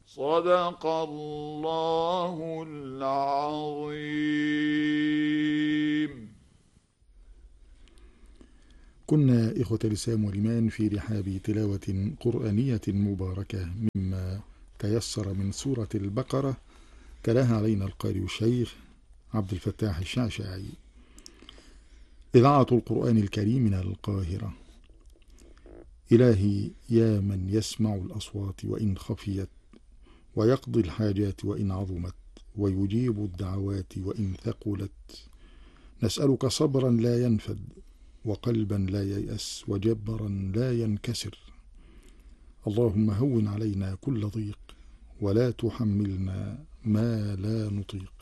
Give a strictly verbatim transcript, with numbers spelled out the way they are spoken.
صدق الله العظيم. كنا إخوة الإسلام والإيمان في رحاب تلاوة قرآنية مباركة مما تيسر من سورة البقرة، تلاها علينا القارئ الشيخ عبد الفتاح الشعشاعي. إذاعة القرآن الكريم من القاهرة. إلهي يا من يسمع الأصوات وإن خفيت، ويقضي الحاجات وإن عظمت، ويجيب الدعوات وإن ثقلت، نسألك صبرا لا ينفد، وقلبا لا ييأس، وجبرا لا ينكسر. اللهم هون علينا كل ضيق، ولا تحملنا ما لا نطيق.